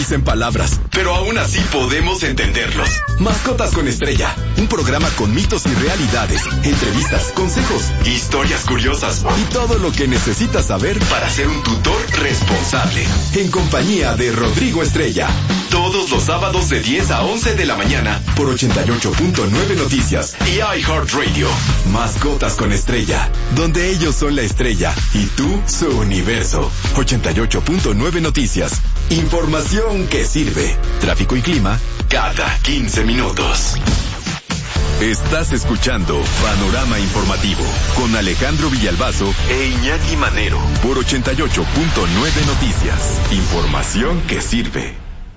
dicen palabras, pero aún así podemos entenderlos. Mascotas con Estrella, un programa con mitos y realidades, entrevistas, consejos, historias curiosas y todo lo que necesitas saber para ser un tutor responsable. En compañía de Rodrigo Estrella. Todos los sábados de 10 a 11 de la mañana por 88.9 Noticias y iHeartRadio. Mascotas con Estrella, donde ellos son la estrella y tú su universo. 88.9 Noticias. Información que sirve. Tráfico y clima cada 15 minutos. Estás escuchando Panorama Informativo con Alejandro Villalbazo e Iñaki Manero por 88.9 Noticias. Información que sirve.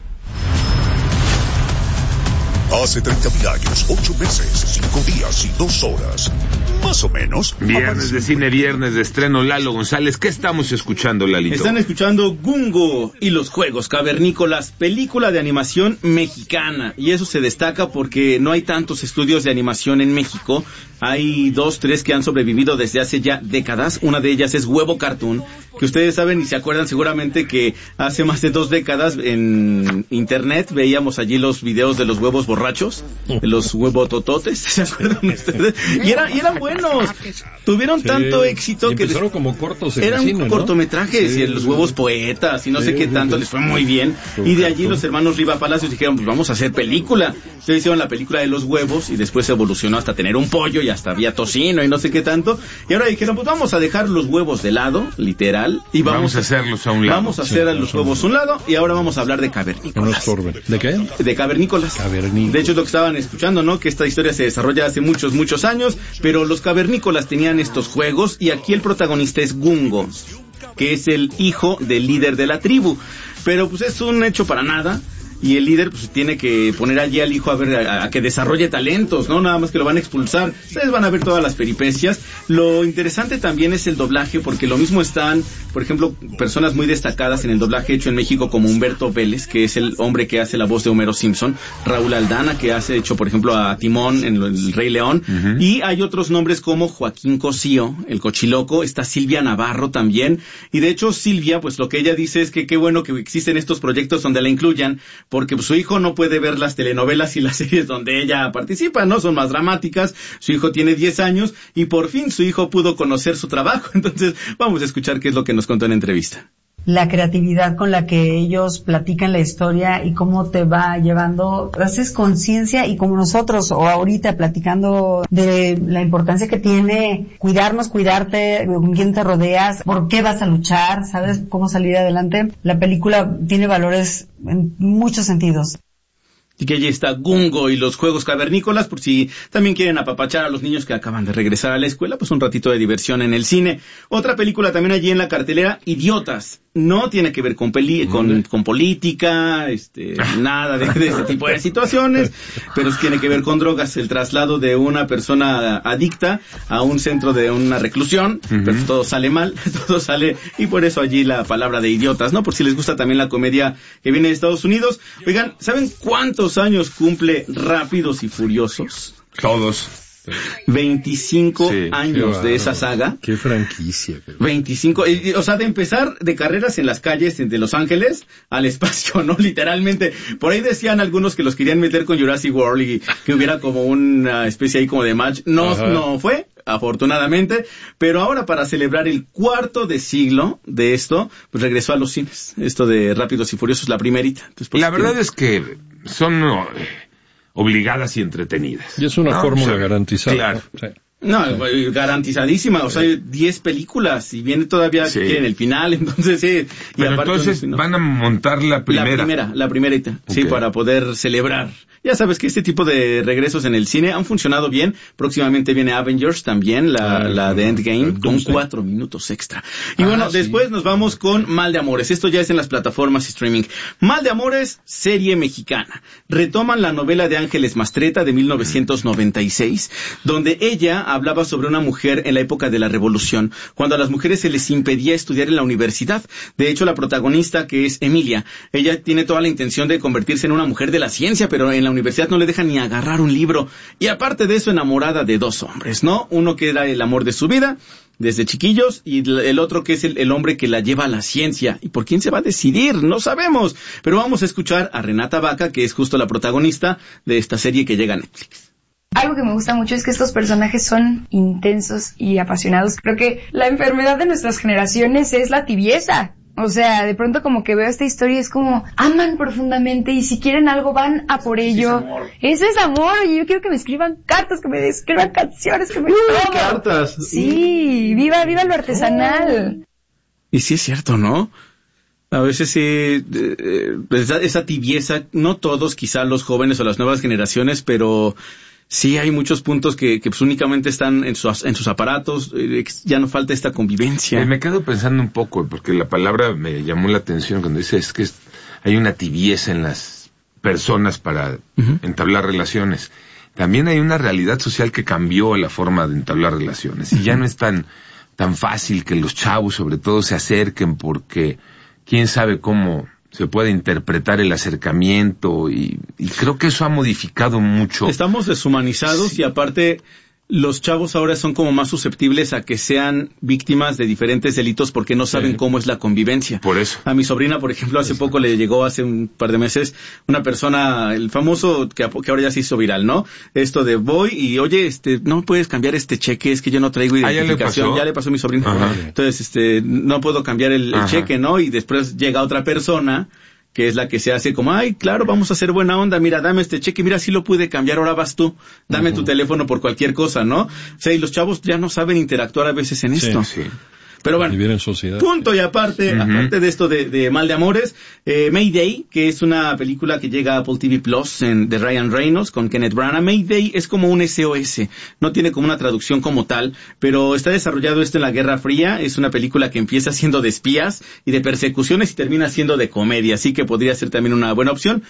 Hace 30.000 años, 8 meses, 5 días y 2 horas. Más o menos. Viernes de cine, viernes de estreno. Lalo González, ¿qué estamos escuchando, Lalito? Están escuchando Gungo y los Juegos Cavernícolas, película de animación mexicana. Y eso se destaca porque no hay tantos estudios de animación en México. Hay 2, 3 que han sobrevivido desde hace ya décadas. Una de ellas es Huevo Cartoon, que ustedes saben y se acuerdan seguramente que hace más de 2 décadas en internet veíamos allí los videos de los huevos borrachos, de los huevotototes, ¿se acuerdan ustedes? Y eran buenos. Tuvieron tanto éxito que empezaron como cortos en eran cine, ¿no? cortometrajes, y los huevos poetas y no sé qué tanto, les fue muy bien. Y de allí los hermanos Riva Palacios dijeron, pues vamos a hacer película. Entonces hicieron la película de los huevos y después evolucionó hasta tener un pollo y hasta había tocino y no sé qué tanto. Y ahora dijeron, pues vamos a dejar los huevos de lado, literal, y vamos a hacerlos a un lado. Vamos a hacer a los huevos a un lado y ahora vamos a hablar de cavernícolas. ¿De qué? De cavernícolas. De hecho es lo que estaban escuchando, ¿no? Que esta historia se desarrolla hace muchos años, pero los cavernícolas tenían estos juegos y aquí el protagonista es Gungo, que es el hijo del líder de la tribu. Pero pues es un hecho para nada. Y el líder pues tiene que poner allí al hijo a que desarrolle talentos, ¿no? Nada más que lo van a expulsar. Ustedes van a ver todas las peripecias. Lo interesante también es el doblaje, porque lo mismo están, por ejemplo, personas muy destacadas en el doblaje hecho en México, como Humberto Vélez, que es el hombre que hace la voz de Homero Simpson, Raúl Aldana, que hace hecho, por ejemplo, a Timón en El Rey León, y hay otros nombres como Joaquín Cosío, el Cochiloco, está Silvia Navarro también, y de hecho Silvia, pues lo que ella dice es que qué bueno que existen estos proyectos donde la incluyan, porque pues, su hijo no puede ver las telenovelas y las series donde ella participa, ¿no? Son más dramáticas. Su hijo tiene 10 años y por fin su hijo pudo conocer su trabajo. Entonces, vamos a escuchar qué es lo que nos contó en entrevista. La creatividad con la que ellos platican la historia y cómo te va llevando, haces conciencia, y como nosotros, o ahorita platicando de la importancia que tiene cuidarnos, cuidarte, con quién te rodeas, por qué vas a luchar, sabes cómo salir adelante. La película tiene valores en muchos sentidos. Y que allí está Gungo y los Juegos Cavernícolas, por si también quieren apapachar a los niños que acaban de regresar a la escuela, pues un ratito de diversión en el cine. Otra película también allí en la cartelera, Idiotas. No tiene que ver con política, nada de ese tipo de situaciones, pero tiene que ver con drogas, el traslado de una persona adicta a un centro de una reclusión, pero todo sale mal, y por eso allí la palabra de idiotas, ¿no? Por si les gusta también la comedia que viene de Estados Unidos. Oigan, ¿saben cuántos años cumple Rápidos y Furiosos? Todos. 25 años de esa saga. Qué franquicia. 25, o sea, de empezar de carreras en las calles de Los Ángeles al espacio, ¿no? Literalmente. Por ahí decían algunos que los querían meter con Jurassic World y que hubiera como una especie ahí como de match. No fue, afortunadamente. Pero ahora, para celebrar el 4º de siglo de esto, pues regresó a los cines. Esto de Rápidos y Furiosos, la primerita. Entonces, pues, la verdad es que son obligadas y entretenidas. Y es una fórmula garantizada. Claro. Sí. No, garantizadísima, o sea, 10 películas y viene todavía en el final, entonces sí. Pero entonces van a montar la primera. La primerita, sí, para poder celebrar. Ya sabes que este tipo de regresos en el cine han funcionado bien. Próximamente viene Avengers también, la de Endgame, con 4 minutos extra. Y después nos vamos con Mal de Amores. Esto ya es en las plataformas streaming. Mal de Amores, serie mexicana. Retoman la novela de Ángeles Mastretta de 1996, donde ella hablaba sobre una mujer en la época de la Revolución, cuando a las mujeres se les impedía estudiar en la universidad. De hecho, la protagonista, que es Emilia, ella tiene toda la intención de convertirse en una mujer de la ciencia, pero en la universidad no le dejan ni agarrar un libro. Y aparte de eso, enamorada de 2 hombres, ¿no? Uno que era el amor de su vida desde chiquillos, y el otro que es el hombre que la lleva a la ciencia. ¿Y por quién se va a decidir? No sabemos. Pero vamos a escuchar a Renata Vaca, que es justo la protagonista de esta serie que llega a Netflix. Algo que me gusta mucho es que estos personajes son intensos y apasionados. Creo que la enfermedad de nuestras generaciones es la tibieza. O sea, de pronto como que veo esta historia y es como, aman profundamente y si quieren algo van a por ello. Ese es amor. Y yo quiero que me escriban cartas, que me escriban canciones, que me todo. Cartas. Sí, viva lo artesanal. Y sí es cierto, ¿no? A veces sí, esa tibieza, no todos, quizá los jóvenes o las nuevas generaciones, pero sí hay muchos puntos que pues únicamente están en sus aparatos, ya no falta esta convivencia. Me quedo pensando un poco, porque la palabra me llamó la atención cuando dice es que hay una tibieza en las personas para entablar relaciones. También hay una realidad social que cambió la forma de entablar relaciones, y ya no es tan fácil que los chavos sobre todo se acerquen, porque quién sabe cómo se puede interpretar el acercamiento, y creo que eso ha modificado mucho. Estamos deshumanizados, sí. Y aparte los chavos ahora son como más susceptibles a que sean víctimas de diferentes delitos porque no saben cómo es la convivencia. Por eso. A mi sobrina, por ejemplo, hace poco le llegó, hace un par de meses, una persona, el famoso que ahora ya se hizo viral, ¿no? Esto de voy y oye, no puedes cambiar este cheque, es que yo no traigo identificación. Ya le pasó a mi sobrina. Ajá. Entonces, no puedo cambiar el cheque, ¿no? Y después llega otra persona que es la que se hace como, ay, claro, vamos a hacer buena onda, mira, dame este cheque, mira, sí lo pude cambiar, ahora vas tú, dame tu teléfono por cualquier cosa, ¿no? O sea, y los chavos ya no saben interactuar a veces en esto. Sí. Pero bueno, vivir en sociedad. Punto y aparte de esto de Mal de Amores, Mayday, que es una película que llega a Apple TV Plus de Ryan Reynolds con Kenneth Branagh. Mayday es como un SOS, no tiene como una traducción como tal, pero está desarrollado esto en la Guerra Fría. Es una película que empieza siendo de espías y de persecuciones y termina siendo de comedia, así que podría ser también una buena opción.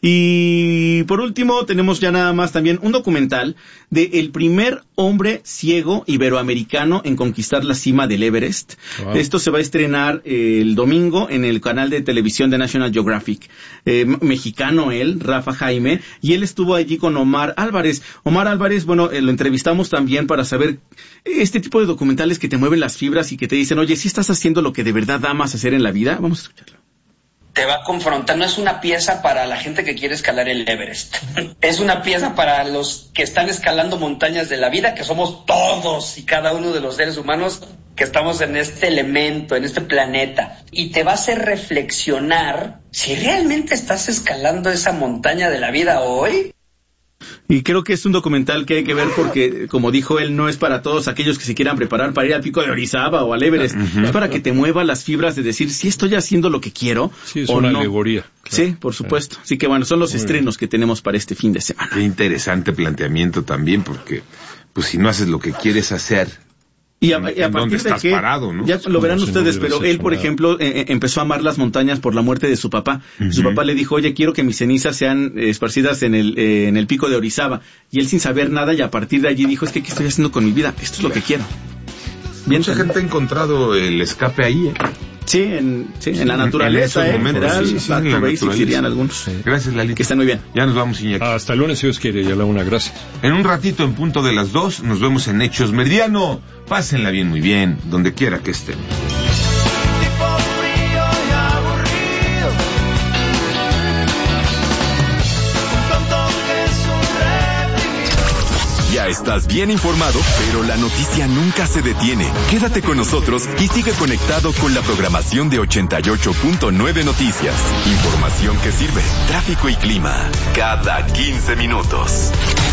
Y por último tenemos ya nada más también un documental de el primer hombre ciego iberoamericano en conquistar la cima del Everest. Wow. Esto se va a estrenar el domingo en el canal de televisión de National Geographic. Mexicano él, Rafa Jaime, y él estuvo allí con Omar Álvarez. Omar Álvarez, bueno, lo entrevistamos también para saber este tipo de documentales que te mueven las fibras y que te dicen, oye, ¿sí estás haciendo lo que de verdad amas hacer en la vida? Vamos a escucharlo. Te va a confrontar, no es una pieza para la gente que quiere escalar el Everest, es una pieza para los que están escalando montañas de la vida, que somos todos y cada uno de los seres humanos que estamos en este elemento, en este planeta, y te va a hacer reflexionar si realmente estás escalando esa montaña de la vida hoy. Y creo que es un documental que hay que ver porque, como dijo él, no es para todos aquellos que se quieran preparar para ir al Pico de Orizaba o al Everest. Es para que te mueva las fibras de decir si estoy haciendo lo que quiero es o una no. alegoría. Claro. Sí, por supuesto. Así que bueno, son los estrenos que tenemos para este fin de semana. Qué interesante planteamiento también, porque pues si no haces lo que quieres hacer, y a partir de que parado, ¿no? Ya lo verán ustedes, pero él, por ejemplo, empezó a amar las montañas por la muerte de su papá. Su papá le dijo, oye, quiero que mis cenizas sean esparcidas en el Pico de Orizaba. Y él sin saber nada, y a partir de allí dijo, es que ¿qué estoy haciendo con mi vida? Esto es lo que quiero. Bien, mucha gente ha encontrado el escape ahí, Sí, en la naturaleza, en general, sí, en la naturaleza. Dirían algunos. Sí. Gracias, Lalita. Que están muy bien. Ya nos vamos, Iñaki. Hasta el lunes, si Dios quiere, ya la una, gracias. En un ratito, en punto de las 2, nos vemos en Hechos Meridiano. Pásenla bien, muy bien, donde quiera que estén. Ya estás bien informado, pero la noticia nunca se detiene. Quédate con nosotros y sigue conectado con la programación de 88.9 Noticias. Información que sirve, tráfico y clima, cada 15 minutos.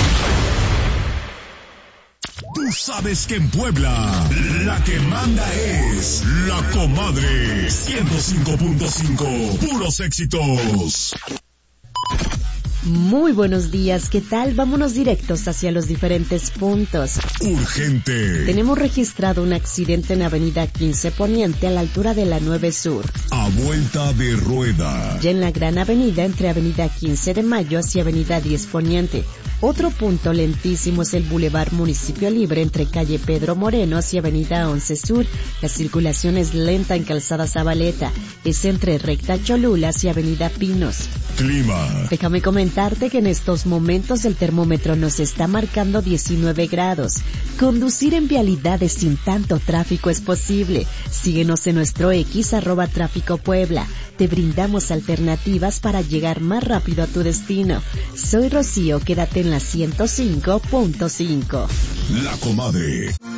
Tú sabes que en Puebla, la que manda es La Comadre 105.5, puros éxitos. Muy buenos días, ¿qué tal? Vámonos directos hacia los diferentes puntos. Urgente. Tenemos registrado un accidente en Avenida 15 Poniente a la altura de la 9 Sur. A vuelta de rueda. Ya en la Gran Avenida entre Avenida 15 de Mayo hacia Avenida 10 Poniente. Otro punto lentísimo es el Boulevard Municipio Libre entre calle Pedro Morenos y avenida 11 Sur. La circulación es lenta en calzada Zabaleta. Es entre recta Cholulas y avenida Pinos. Clima. Déjame comentarte que en estos momentos el termómetro nos está marcando 19 grados. Conducir en vialidades sin tanto tráfico es posible. Síguenos en nuestro X @Tráfico Puebla. Te brindamos alternativas para llegar más rápido a tu destino. Soy Rocío, quédate en la 105.5. La Comadre.